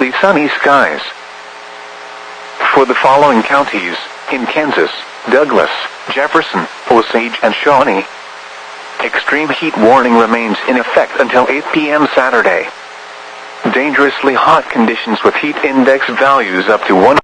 mostly sunny skies. For the following counties, in Kansas, Douglas, Jefferson, Osage and Shawnee, extreme heat warning remains in effect until 8 p.m. Saturday. Dangerously hot conditions with heat index values up to 1